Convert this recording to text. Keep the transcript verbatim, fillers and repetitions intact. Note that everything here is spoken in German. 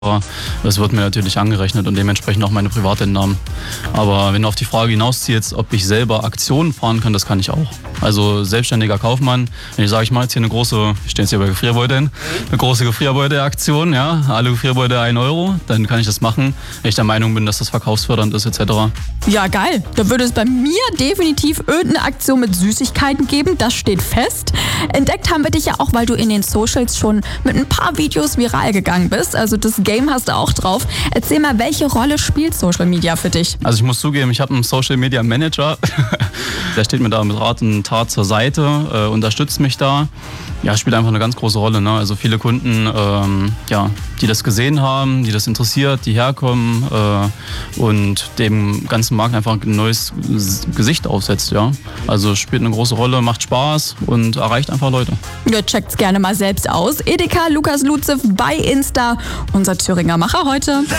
Das wird mir natürlich angerechnet und dementsprechend auch meine Privatentnahmen. Aber wenn du auf die Frage hinausziehst, ob ich selber Aktionen fahren kann, das kann ich auch. Also selbstständiger Kaufmann, wenn ich sage, ich mache jetzt hier eine große, ich stehe jetzt hier bei Gefrierbeuteln, eine große Gefrierbeutel-Aktion, ja, alle Gefrierbeutel ein Euro, dann kann ich das machen, wenn ich der Meinung bin, dass das verkaufsfördernd ist et cetera. Ja, geil. Da würde es bei mir definitiv irgendeine Aktion mit Süßigkeiten geben, das steht fest. Entdeckt haben wir dich ja auch, weil du in den Socials schon mit ein paar Videos viral gegangen bist. Also das Game hast du auch drauf. Erzähl mal, welche Rolle spielt Social Media für dich? Also ich muss zugeben, ich habe einen Social Media Manager. Der steht mir da mit Rat und Tat zur Seite, äh, unterstützt mich da. Ja, spielt einfach eine ganz große Rolle. Ne? Also viele Kunden, ähm, ja, die das gesehen haben, die das interessiert, die herkommen äh, und dem ganzen Markt einfach ein neues Gesicht aufsetzt. Ja? Also spielt eine große Rolle, macht Spaß und erreicht einfach Leute. Ja, checkt's gerne mal selbst aus. Edeka Lukas Lutzew bei Insta, unser Thüringer Macher heute.